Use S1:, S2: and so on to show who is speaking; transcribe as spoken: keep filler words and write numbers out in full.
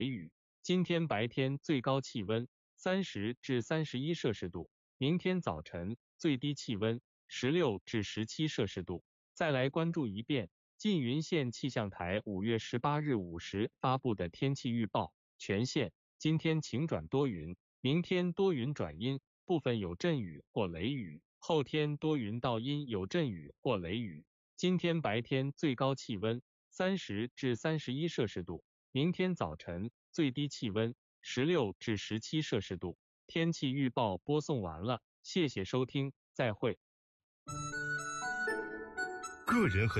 S1: 雨。今天白天最高气温三十至三十一摄氏度，明天早晨最低气温十六至十七摄氏度。再来关注一遍缙云县气象台五月十八日五时发布的天气预报，全县今天晴转多云，明天多云转阴，部分有阵雨或雷雨，后天多云到阴有阵雨或雷雨。今天白天最高气温三十至三十一摄氏度，明天早晨最低气温十六至十七摄氏度。天气预报播送完了，谢谢收听，再会。
S2: 个人和